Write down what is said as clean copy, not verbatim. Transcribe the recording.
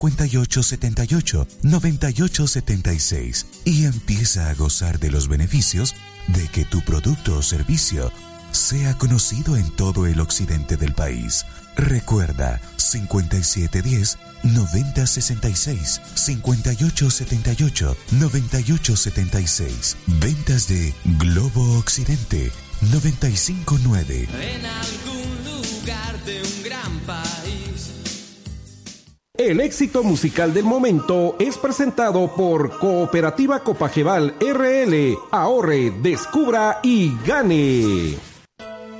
5878-9876 y empieza a gozar de los beneficios de que tu producto o servicio sea conocido en todo el occidente del país. Recuerda 5710-9066, 5878-9876. Ventas de Globo Occidente 959. En algún lugar de un gran país. El éxito musical del momento es presentado por Cooperativa Copajeval RL. Ahorre, descubra y gane.